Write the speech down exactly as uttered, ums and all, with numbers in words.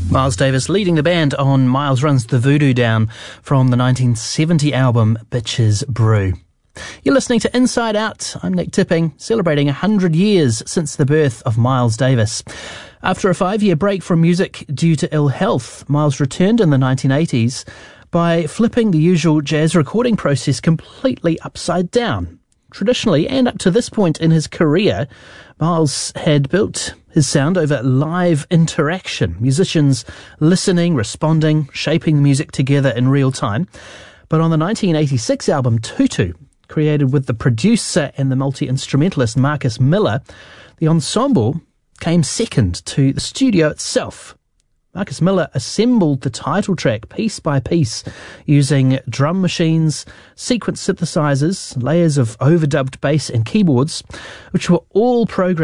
Miles Davis leading the band on Miles Runs the Voodoo Down from the nineteen seventy album Bitches Brew. You're listening to Inside Out. I'm Nick Tipping, celebrating one hundred years since the birth of Miles Davis. After a five-year break from music due to ill health, Miles returned in the nineteen eighties by flipping the usual jazz recording process completely upside down. Traditionally, and up to this point in his career, Miles had built his sound over live interaction, musicians listening, responding, shaping the music together in real time. But on the nineteen eighty-six album Tutu, created with the producer and the multi-instrumentalist Marcus Miller, the ensemble came second to the studio itself. Marcus Miller assembled the title track piece by piece using drum machines, sequence synthesizers, layers of overdubbed bass and keyboards, which were all programmed